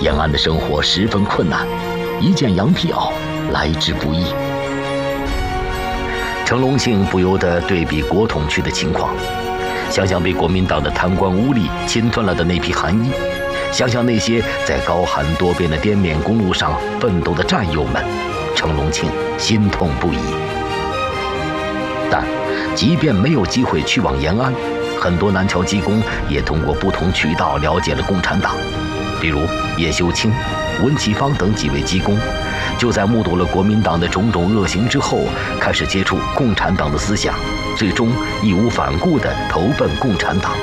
延安的生活十分困难，一件羊皮袄来之不易。程龙庆不由得对比国统区的情况，想想被国民党的贪官污吏侵吞了的那批寒衣，想想那些在高寒多变的滇缅公路上奋斗的战友们，程龙庆心痛不已。但即便没有机会去往延安，很多南侨机工也通过不同渠道了解了共产党，比如叶修清、温其芳等几位机工，就在目睹了国民党的种种恶行之后，开始接触共产党的思想，最终义无反顾地投奔共产党。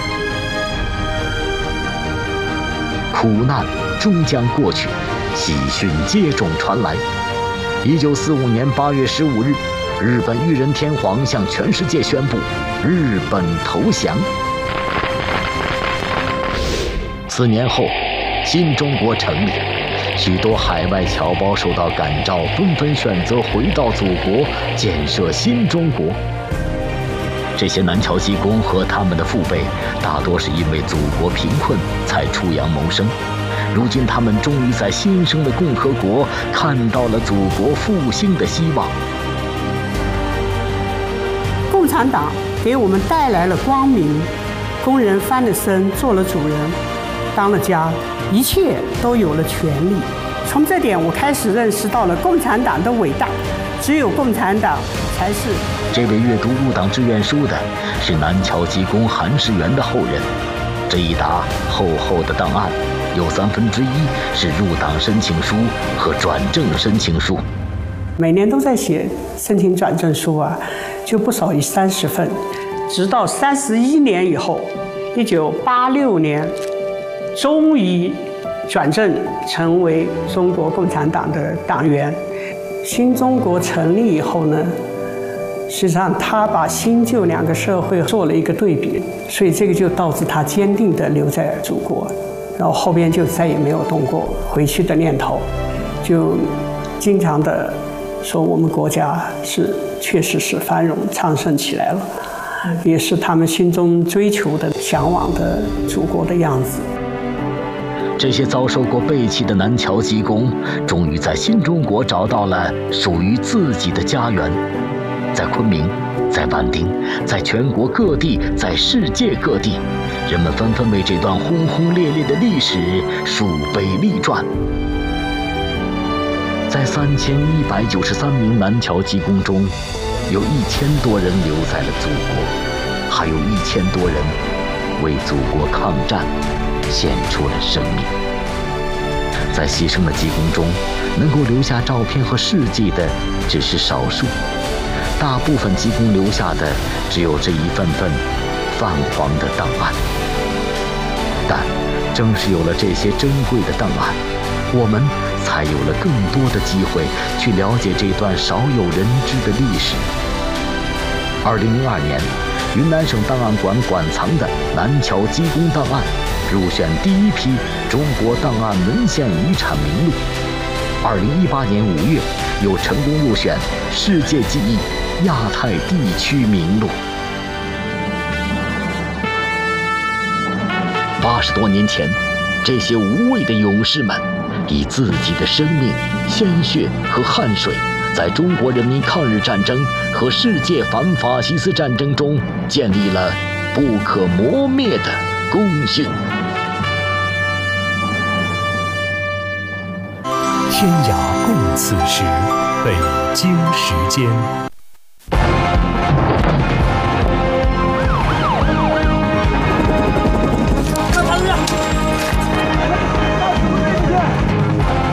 苦难终将过去，喜讯接踵传来。1945年8月15日，日本裕仁天皇向全世界宣布日本投降。4年后，新中国成立，许多海外侨胞受到感召，纷纷选择回到祖国，建设新中国。这些南侨机工和他们的父辈，大多是因为祖国贫困才出洋谋生。如今他们终于在新生的共和国看到了祖国复兴的希望。 共产党给我们带来了光明，工人翻了身，做了主人，当了家，一切都有了权利。从这点，我开始认识到了共产党的伟大。只有共产党才是。 这位阅读入党志愿书的是南侨机工韩世元的后人。这一沓厚厚的档案，有1/3是入党申请书和转正申请书。 每年都在写申请转正书啊，就不少于30份。直到31年以后，1986年，终于转正成为中国共产党的党员。新中国成立以后呢，实际上他把新旧两个社会做了一个对比，所以这个就导致他坚定地留在祖国，然后后边就再也没有动过回去的念头，就经常的说我们国家确实是繁荣昌盛起来了，也是他们心中追求的向往的祖国的样子。 这些遭受过背弃的南侨机工，终于在新中国找到了属于自己的家园。在昆明，在畹町，在全国各地，在世界各地，人们纷纷为这段轰轰烈烈的历史树碑立传。在3193名南侨机工中，有1000多人留在了祖国，还有1000多人为祖国抗战献出了生命。在牺牲的机工中，能够留下照片和事迹的只是少数，大部分机工留下的只有这一份份泛黄的档案。但正是有了这些珍贵的档案，我们才有了更多的机会去了解这段少有人知的历史。2002年，云南省档案馆馆藏的南侨机工档案入选第一批中国档案文献遗产名录。2018年5月，又成功入选世界记忆亚太地区名录。80多年前，这些无畏的勇士们，以自己的生命、鲜血和汗水，在中国人民抗日战争和世界反法西斯战争中建立了不可磨灭的功勋。 天涯共此时，北京时间。